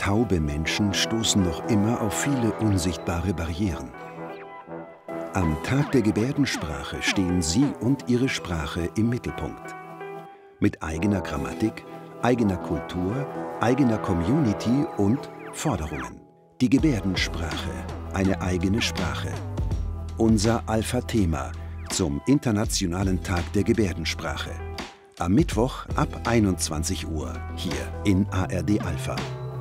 taube Menschen stoßen noch immer auf viele unsichtbare Barrieren. Am Tag der Gebärdensprache stehen sie und ihre Sprache im Mittelpunkt. Mit eigener Grammatik, eigener Kultur, eigener Community und Forderungen. Die Gebärdensprache, eine eigene Sprache. Unser Alpha-Thema zum Internationalen Tag der Gebärdensprache. Am Mittwoch ab 21 Uhr hier in ARD Alpha.